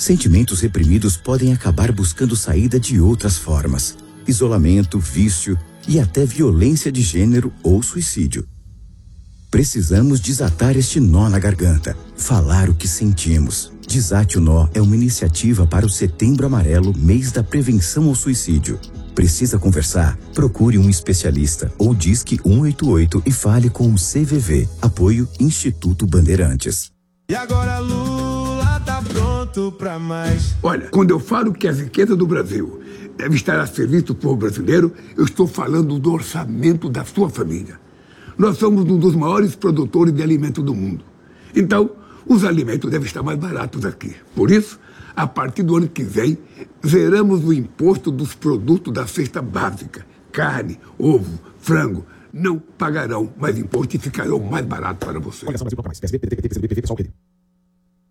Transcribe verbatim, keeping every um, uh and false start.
Sentimentos reprimidos podem acabar buscando saída de outras formas: isolamento, vício e até violência de gênero ou suicídio. Precisamos desatar este nó na garganta, falar o que sentimos. Desate o Nó é uma iniciativa para o Setembro Amarelo, mês da prevenção ao suicídio. Precisa conversar? Procure um especialista ou disque um oito oito e fale com o C V V. Apoio Instituto Bandeirantes. E agora Lula tá pronto pra mais. Olha, quando eu falo que a riqueza do Brasil deve estar a serviço do povo brasileiro, eu estou falando do orçamento da sua família. Nós somos um dos maiores produtores de alimento do mundo. Então, os alimentos devem estar mais baratos aqui. Por isso, a partir do ano que vem, zeramos o imposto dos produtos da cesta básica. Carne, ovo, frango, não pagarão mais imposto e ficarão mais baratos para você.